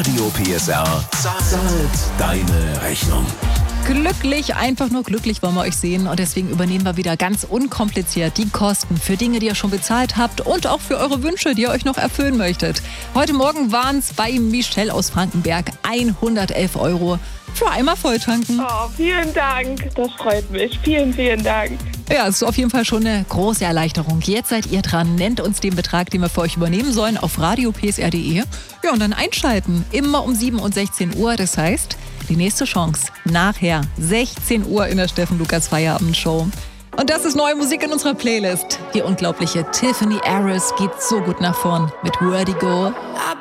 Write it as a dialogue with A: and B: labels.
A: Radio PSR zahlt deine Rechnung.
B: Glücklich, einfach nur glücklich wollen wir euch sehen und deswegen übernehmen wir wieder ganz unkompliziert die Kosten für Dinge, die ihr schon bezahlt habt und auch für eure Wünsche, die ihr euch noch erfüllen möchtet. Heute Morgen waren es bei Michelle aus Frankenberg 111 € für einmal volltanken.
C: Oh, vielen Dank, das freut mich. Vielen, vielen Dank.
B: Ja, es ist auf jeden Fall schon eine große Erleichterung. Jetzt seid ihr dran. Nennt uns den Betrag, den wir für euch übernehmen sollen, auf radiopsr.de. Ja, und dann einschalten. Immer um 7 und 16 Uhr. Das heißt, die nächste Chance nachher 16 Uhr in der Steffen Lukas Feierabendshow. Und das ist neue Musik in unserer Playlist. Die unglaubliche Tiffany Harris geht so gut nach vorn mit Vertigo.